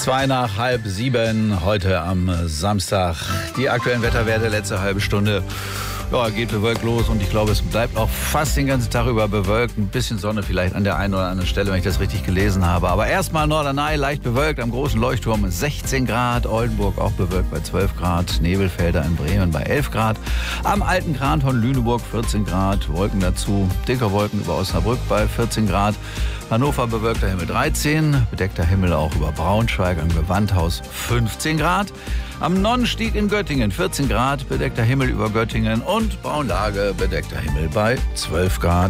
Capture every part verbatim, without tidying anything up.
Zwei nach halb sieben heute am Samstag. Die aktuellen Wetterwerte letzte halbe Stunde. Ja, geht bewölkt los und ich glaube, es bleibt auch fast den ganzen Tag über bewölkt. Ein bisschen Sonne vielleicht an der einen oder anderen Stelle, wenn ich das richtig gelesen habe. Aber erstmal Norderney leicht bewölkt, am großen Leuchtturm sechzehn Grad. Oldenburg auch bewölkt bei zwölf Grad. Nebelfelder in Bremen bei elf Grad. Am alten Kranton Lüneburg vierzehn Grad. Wolken dazu. Dicker Wolken über Osnabrück bei vierzehn Grad. Hannover bewölkter Himmel dreizehn. Bedeckter Himmel auch über Braunschweig. Am Gewandhaus fünfzehn Grad. Am Nonnenstieg in Göttingen vierzehn Grad. Bedeckter Himmel über Göttingen. Und Braunlage bedeckter Himmel bei zwölf Grad.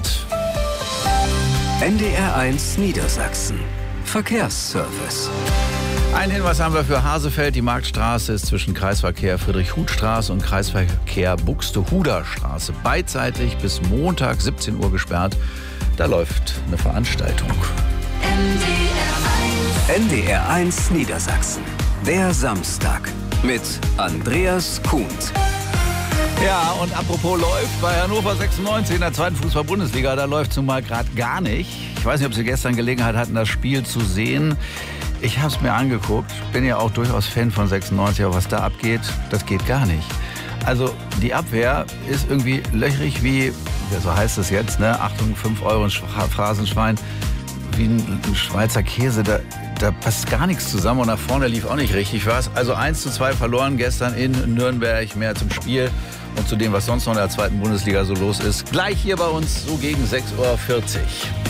N D R eins Niedersachsen. Verkehrsservice. Ein Hinweis haben wir für Hasefeld. Die Marktstraße ist zwischen Kreisverkehr Friedrich-Huth-Straße und Kreisverkehr Buxtehuder-Straße beidseitig bis Montag siebzehn Uhr gesperrt. Da läuft eine Veranstaltung. N D R eins Niedersachsen. Der Samstag mit Andreas Kuhns. Ja, und apropos läuft, bei Hannover sechsundneunzig in der zweiten Fußball-Bundesliga, da läuft es nun mal gerade gar nicht. Ich weiß nicht, ob Sie gestern Gelegenheit hatten, das Spiel zu sehen. Ich habe es mir angeguckt, bin ja auch durchaus Fan von sechsundneunzig, aber was da abgeht, das geht gar nicht. Also die Abwehr ist irgendwie löchrig wie, ja, so heißt es jetzt, ne? Achtung, fünf Euro ein Phrasenschwein, wie ein Schweizer Käse, da, da passt gar nichts zusammen und nach vorne lief auch nicht richtig was. Also eins zu zwei verloren gestern in Nürnberg, mehr zum Spiel und zu dem, was sonst noch in der zweiten Bundesliga so los ist. Gleich hier bei uns so gegen sechs Uhr vierzig.